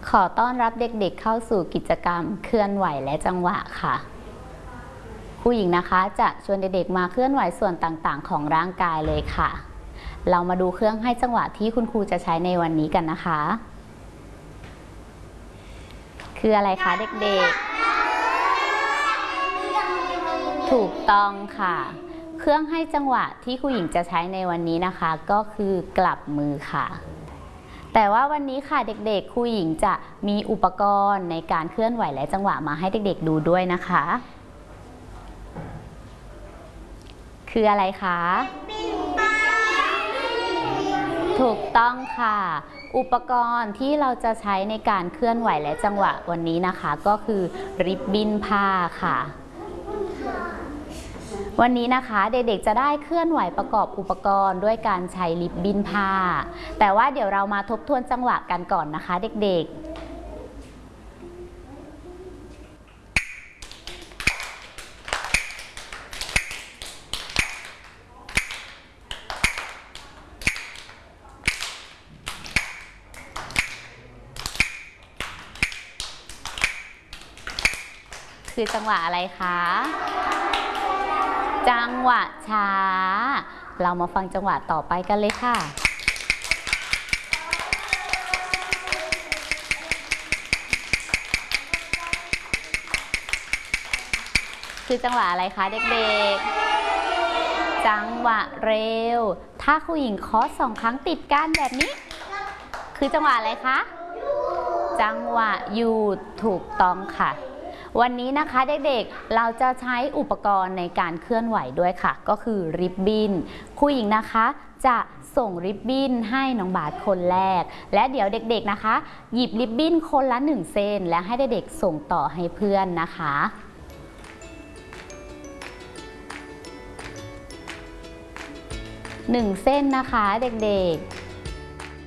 ขอต้อนรับเด็กๆเข้าสู่กิจกรรมเคลื่อนไหวและจังหวะค่ะครูหญิงนะคะจะชวนเด็กๆมาเคลื่อนไหวส่วนต่างๆของร่างกายเลยค่ะ เรามาดูเครื่องให้จังหวะที่คุณครูจะใช้ในวันนี้กันนะคะ คืออะไรคะเด็กๆถูกต้องค่ะเครื่องให้จังหวะที่ครูหญิงจะใช้ในวันนี้นะคะก็คือกลับมือค่ะแต่ว่าวันนี้ค่ะเด็กๆครูหญิงจะมีอุปกรณ์ในการเคลื่อนไหวและจังหวะมาให้เด็กๆดูด้วยนะคะคืออะไรคะถูกต้องค่ะอุปกรณ์ที่เราจะใช้ในการเคลื่อนไหวและจังหวะวันนี้นะคะก็คือริบบิ้นผ้าค่ะวันนี้นะคะเด็กๆจะได้เคลื่อนไหวประกอบอุปกรณ์ด้วยการใช้ริบบิ้นผ้าแต่ว่าเดี๋ยวเรามาทบทวนจังหวะกันก่อนนะคะเด็กๆคือจังหวะอะไรคะจังหวะช้าเรามาฟังจังหวะต่อไปกันเลยค่ะคือจังหวะอะไรคะเด็กๆจังหวะเร็วถ้าครูหญิงเคาะ2 ครั้งติดกันแบบนี้คือจังหวะอะไรคะจังหวะหยุดถูกต้องค่ะวันนี้นะคะเด็กๆเราจะใช้อุปกรณ์ในการเคลื่อนไหวด้วยค่ะก็คือริบบิ้นครูหญิงนะคะจะส่งริบบิ้นให้น้องบาสคนแรกและเดี๋ยวเด็กๆนะคะหยิบริบบิ้นคนละ1 เส้นและให้เด็กๆส่งต่อให้เพื่อนนะคะ1 เส้นนะคะเด็กๆ